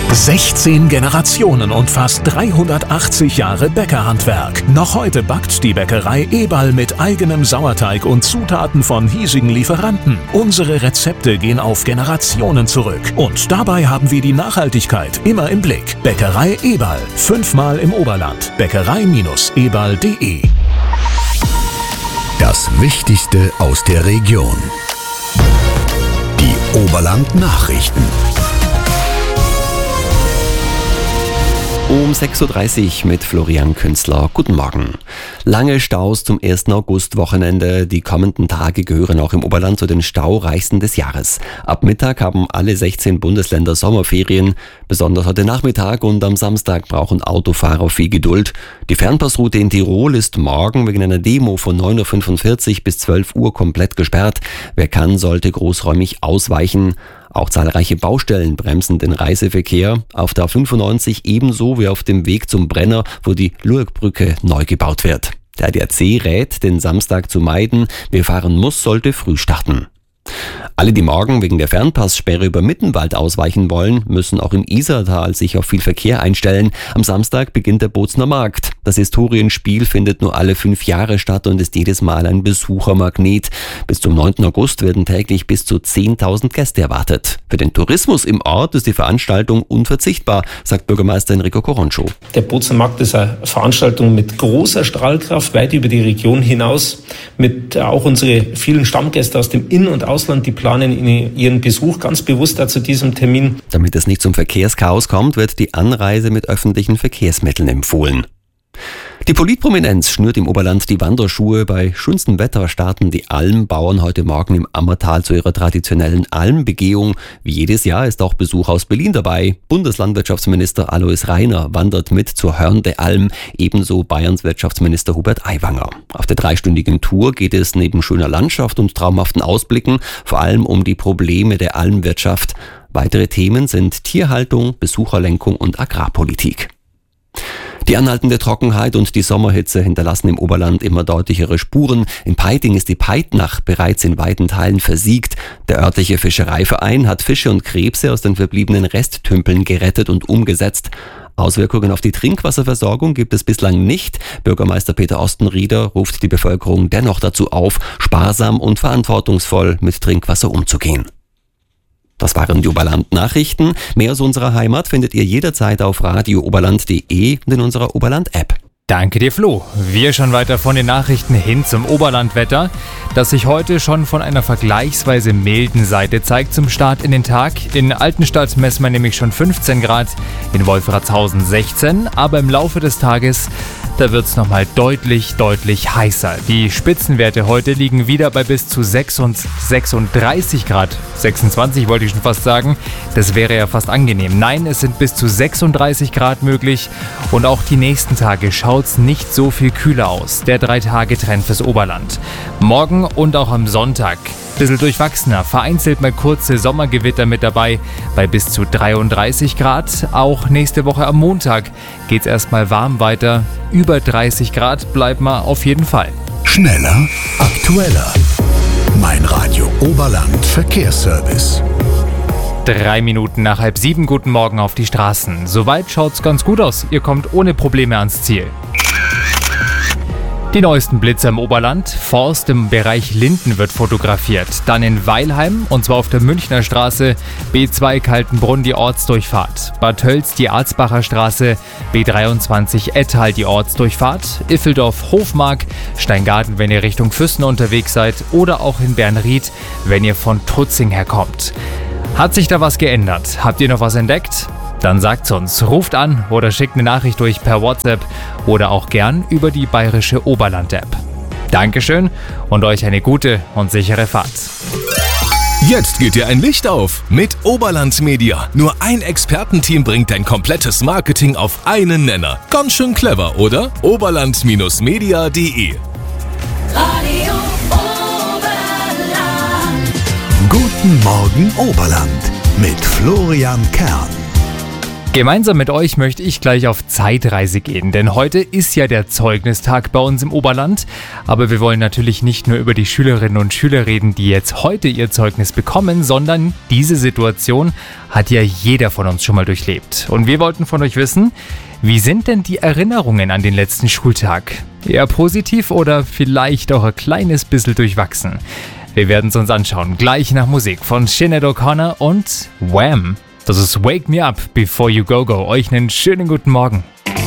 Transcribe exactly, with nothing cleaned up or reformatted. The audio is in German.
sechzehn Generationen und fast dreihundertachtzig Jahre Bäckerhandwerk. Noch heute backt die Bäckerei Eberl mit eigenem Sauerteig und Zutaten von hiesigen Lieferanten. Unsere Rezepte gehen auf Generationen zurück. Und dabei haben wir die Nachhaltigkeit immer im Blick. Bäckerei Eberl. Fünfmal im Oberland. Bäckerei eberl punkt de. Das Wichtigste aus der Region. Die Oberland-Nachrichten. Um sechs Uhr dreißig mit Florian Künzler. Guten Morgen. Lange Staus zum ersten August-Wochenende. Die kommenden Tage gehören auch im Oberland zu den staureichsten des Jahres. Ab Mittag haben alle sechzehn Bundesländer Sommerferien. Besonders heute Nachmittag und am Samstag brauchen Autofahrer viel Geduld. Die Fernpassroute in Tirol ist morgen wegen einer Demo von neun Uhr fünfundvierzig bis zwölf Uhr komplett gesperrt. Wer kann, sollte großräumig ausweichen. Auch zahlreiche Baustellen bremsen den Reiseverkehr. Auf der A fünfundneunzig ebenso wie auf dem Weg zum Brenner, wo die Lurgbrücke neu gebaut wird. Der A D A C rät, den Samstag zu meiden. Wer fahren muss, sollte früh starten. Alle, die morgen wegen der Fernpasssperre über Mittenwald ausweichen wollen, müssen auch im Isartal sich auf viel Verkehr einstellen. Am Samstag beginnt der Bozner Markt. Das Historienspiel findet nur alle fünf Jahre statt und ist jedes Mal ein Besuchermagnet. Bis zum neunten August werden täglich bis zu zehntausend Gäste erwartet. Für den Tourismus im Ort ist die Veranstaltung unverzichtbar, sagt Bürgermeister Enrico Coroncho. Der Bozner Markt ist eine Veranstaltung mit großer Strahlkraft, weit über die Region hinaus. Mit auch unsere vielen Stammgäste aus dem In- und Ausland, die planen ihren Besuch ganz bewusst zu diesem Termin. Damit es nicht zum Verkehrschaos kommt, wird die Anreise mit öffentlichen Verkehrsmitteln empfohlen. Die Politprominenz schnürt im Oberland die Wanderschuhe. Bei schönstem Wetter starten die Almbauern heute Morgen im Ammertal zu ihrer traditionellen Almbegehung. Wie jedes Jahr ist auch Besuch aus Berlin dabei. Bundeslandwirtschaftsminister Alois Rainer wandert mit zur Hörnde Alm, ebenso Bayerns Wirtschaftsminister Hubert Aiwanger. Auf der dreistündigen Tour geht es neben schöner Landschaft und traumhaften Ausblicken vor allem um die Probleme der Almwirtschaft. Weitere Themen sind Tierhaltung, Besucherlenkung und Agrarpolitik. Die anhaltende Trockenheit und die Sommerhitze hinterlassen im Oberland immer deutlichere Spuren. In Peiting ist die Peitnach bereits in weiten Teilen versiegt. Der örtliche Fischereiverein hat Fische und Krebse aus den verbliebenen Resttümpeln gerettet und umgesetzt. Auswirkungen auf die Trinkwasserversorgung gibt es bislang nicht. Bürgermeister Peter Ostenrieder ruft die Bevölkerung dennoch dazu auf, sparsam und verantwortungsvoll mit Trinkwasser umzugehen. Das waren die Oberland-Nachrichten. Mehr aus unserer Heimat findet ihr jederzeit auf radio oberland punkt de und in unserer Oberland-App. Danke dir, Flo. Wir schon weiter von den Nachrichten hin zum Oberlandwetter, das sich heute schon von einer vergleichsweise milden Seite zeigt zum Start in den Tag. In Altenstadt messen wir nämlich schon fünfzehn Grad, in Wolfratshausen sechzehn, aber im Laufe des Tages, da wird es nochmal deutlich, deutlich heißer. Die Spitzenwerte heute liegen wieder bei bis zu sechsunddreißig Grad. sechsundzwanzig wollte ich schon fast sagen. Das wäre ja fast angenehm. Nein, es sind bis zu sechsunddreißig Grad möglich und auch die nächsten Tage schaut es nicht so viel kühler aus. Der Drei-Tage-Trend fürs Oberland. Morgen und auch am Sonntag. Bisschen durchwachsener, vereinzelt mal kurze Sommergewitter mit dabei bei bis zu dreiunddreißig Grad. Auch nächste Woche am Montag geht's erstmal warm weiter. Über dreißig Grad bleibt man auf jeden Fall. Schneller, aktueller. Mein Radio Oberland Verkehrsservice. Drei Minuten nach halb sieben, guten Morgen auf die Straßen. Soweit schaut's ganz gut aus. Ihr kommt ohne Probleme ans Ziel. Die neuesten Blitze im Oberland. Forst im Bereich Linden wird fotografiert. Dann in Weilheim, und zwar auf der Münchner Straße, B zwei Kaltenbrunn die Ortsdurchfahrt. Bad Tölz die Arzbacher Straße, B dreiundzwanzig Ettal die Ortsdurchfahrt. Iffeldorf Hofmark, Steingarten, wenn ihr Richtung Füssen unterwegs seid, oder auch in Bernried, wenn ihr von Tutzing herkommt. Hat sich da was geändert? Habt ihr noch was entdeckt? Dann sagt's uns, ruft an oder schickt eine Nachricht durch per WhatsApp oder auch gern über die bayerische Oberland-App. Dankeschön und euch eine gute und sichere Fahrt. Jetzt geht dir ein Licht auf mit Oberland Media. Nur ein Expertenteam bringt dein komplettes Marketing auf einen Nenner. Ganz schön clever, oder? oberland Media punkt de Radio Oberland. Guten Morgen Oberland mit Florian Kern. Gemeinsam mit euch möchte ich gleich auf Zeitreise gehen, denn heute ist ja der Zeugnistag bei uns im Oberland. Aber wir wollen natürlich nicht nur über die Schülerinnen und Schüler reden, die jetzt heute ihr Zeugnis bekommen, sondern diese Situation hat ja jeder von uns schon mal durchlebt. Und wir wollten von euch wissen, wie sind denn die Erinnerungen an den letzten Schultag? Eher positiv oder vielleicht auch ein kleines bisschen durchwachsen? Wir werden es uns anschauen, gleich nach Musik von Sinead O'Connor und Wham! Das ist Wake Me Up Before You Go Go. Euch einen schönen guten Morgen.